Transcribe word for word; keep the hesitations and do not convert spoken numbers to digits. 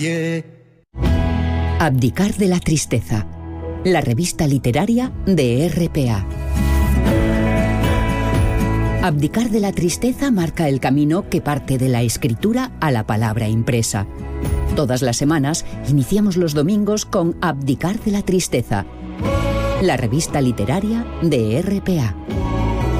Yeah. Abdicar de la tristeza. La revista literaria de R P A. Abdicar de la tristeza marca el camino que parte de la escritura a la palabra impresa. Todas las semanas iniciamos los domingos con Abdicar de la tristeza. La revista literaria de R P A.